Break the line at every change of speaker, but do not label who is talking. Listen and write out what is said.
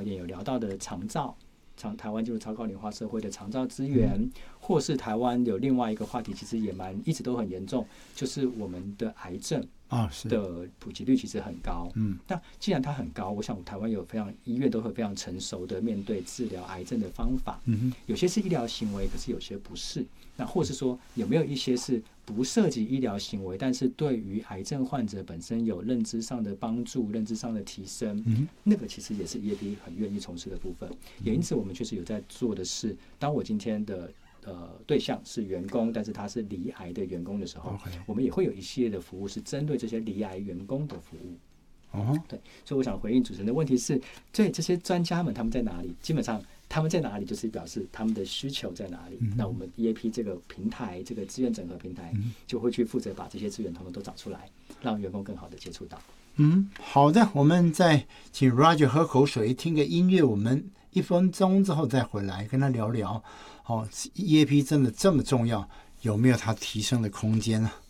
点有聊到的长照，台湾就是超高龄化社会的长照资源，或是台湾有另外一个话题，其实也一直都很严重，就是我们的癌症的普及率其实很高。那既然它很高，我想台湾有医院都会非常成熟的面对治疗癌症的方法。有些是医疗行为，可是有些不是。那或是说有没有一些是不涉及医疗行为，但是对于癌症患者本身有认知上的帮助、认知上的提升，那个其实也是 EAP 很愿意从事的部分。也因此，我们确实有在做的是，当我今天的对象是员工，但是他是罹癌的员工的时候，我们也会有一系列的服务是针对这些罹癌员工的服务。对，所以我想回应主持人的问题是，对这些专家们他们在哪里？基本上他们在哪里，就是表示他们的需求在哪里。那我们 EAP 这个平台，这个资源整合平台，就会去负责把这些资源统统都找出来，让员工更好的接触到。
好的，我们再请 Roger 喝口水，听个音乐，我们1分钟之后再回来跟他聊聊。EAP 真的这么重要，有没有它提升的空间呢？